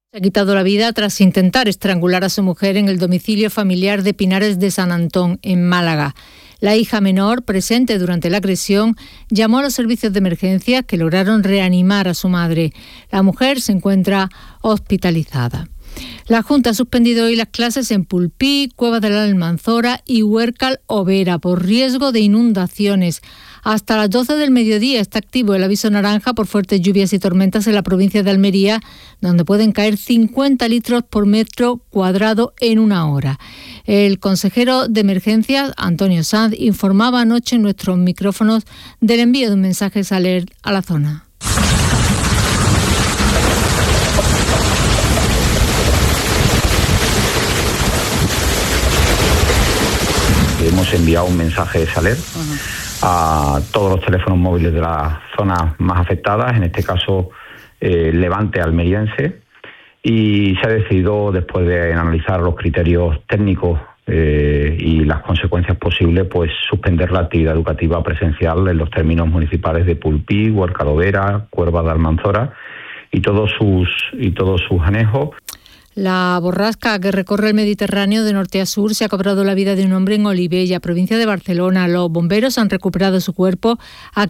Se ha quitado la vida tras intentar estrangular a su mujer en el domicilio familiar de Pinares de San Antón, en Málaga. La hija menor, presente durante la agresión, llamó a los servicios de emergencia que lograron reanimar a su madre. La mujer se encuentra hospitalizada. La Junta ha suspendido hoy las clases en Pulpí, Cueva de la Almanzora y Huércal Overa por riesgo de inundaciones. Hasta las 12 del mediodía está activo el aviso naranja por fuertes lluvias y tormentas en la provincia de Almería, donde pueden caer 50 litros por metro cuadrado en una hora. El consejero de Emergencias, Antonio Sanz, informaba anoche en nuestros micrófonos del envío de un mensaje alert a la zona. Hemos enviado un mensaje de Saler a todos los teléfonos móviles de las zonas más afectadas, en este caso Levante almeriense, y se ha decidido, después de analizar los criterios técnicos y las consecuencias posibles, pues suspender la actividad educativa presencial en los términos municipales de Pulpí, Huércal Overa, Cueva de Almanzora y todos sus anejos. La borrasca que recorre el Mediterráneo de norte a sur se ha cobrado la vida de un hombre en Olivella, provincia de Barcelona. Los bomberos han recuperado su cuerpo a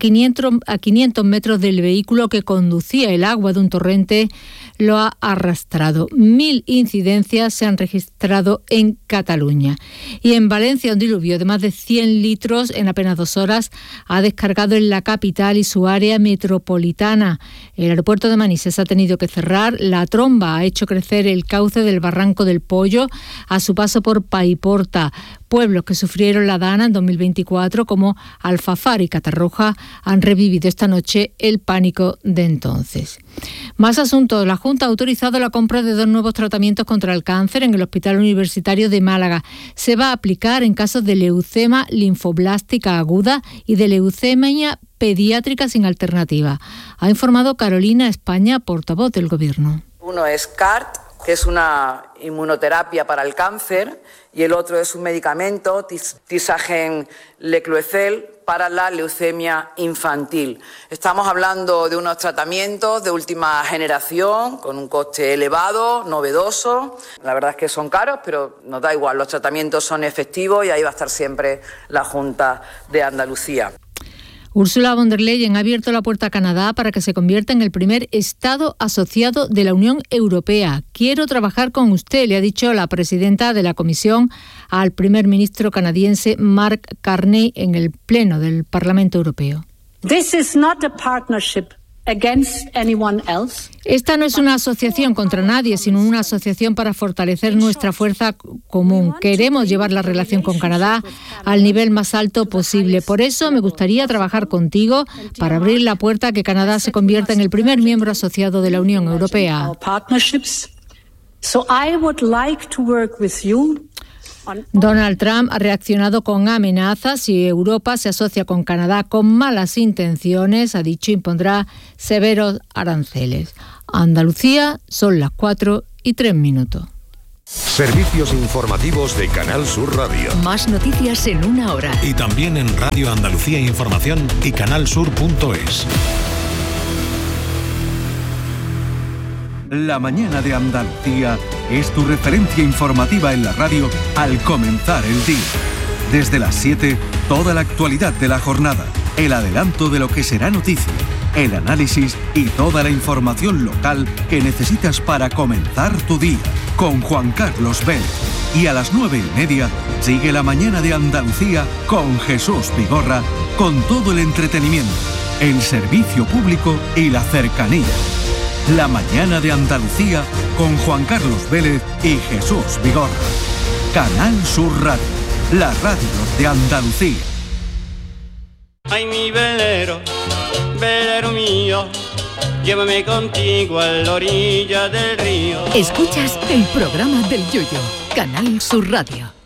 500 metros del vehículo que conducía. El agua de un torrente lo ha arrastrado. 1000 incidencias se han registrado en Cataluña. Y en Valencia, un diluvio de más de 100 litros en apenas 2 horas ha descargado en la capital y su área metropolitana. El aeropuerto de Manises ha tenido que cerrar. La tromba ha hecho crecer el cauce del Barranco del Pollo a su paso por Paiporta. Pueblos que sufrieron la dana en 2024 como Alfafar y Catarroja han revivido esta noche el pánico de entonces. Más asuntos. La Junta ha autorizado la compra de 2 nuevos tratamientos contra el cáncer en el Hospital Universitario de Málaga. Se va a aplicar en casos de leucemia linfoblástica aguda y de leucemia pediátrica sin alternativa. Ha informado Carolina España, portavoz del Gobierno. Uno es CART, que es una inmunoterapia para el cáncer, y el otro es un medicamento, Tisagen Lecloecel, para la leucemia infantil. Estamos hablando de unos tratamientos de última generación, con un coste elevado, novedoso. La verdad es que son caros, pero nos da igual, los tratamientos son efectivos y ahí va a estar siempre la Junta de Andalucía. Ursula von der Leyen ha abierto la puerta a Canadá para que se convierta en el primer Estado asociado de la Unión Europea. Quiero trabajar con usted, le ha dicho la presidenta de la Comisión al primer ministro canadiense Mark Carney en el Pleno del Parlamento Europeo. This is not a partnership against anyone else. Esta no es una asociación contra nadie, sino una asociación para fortalecer nuestra fuerza común. Queremos llevar la relación con Canadá al nivel más alto posible. Por eso me gustaría trabajar contigo para abrir la puerta a que Canadá se convierta en el primer miembro asociado de la Unión Europea. So I would like to work with you. Donald Trump ha reaccionado con amenazas. Si Europa se asocia con Canadá con malas intenciones, ha dicho, impondrá severos aranceles. Andalucía, son las 4:03. Servicios informativos de Canal Sur Radio. Más noticias en 1 hora. Y también en Radio Andalucía Información y canalsur.es. La mañana de Andalucía es tu referencia informativa en la radio al comenzar el día. Desde las 7, toda la actualidad de la jornada, el adelanto de lo que será noticia, el análisis y toda la información local que necesitas para comenzar tu día. Con Juan Carlos Vélez. Y a las 9:30 sigue la mañana de Andalucía con Jesús Vigorra, con todo el entretenimiento, el servicio público y la cercanía. La mañana de Andalucía con Juan Carlos Vélez y Jesús Vigorra. Canal Sur Radio, la radio de Andalucía. Ay, mi velero, velero mío, llévame contigo a la orilla del río. Escuchas el programa del Yoyo, Canal Sur Radio.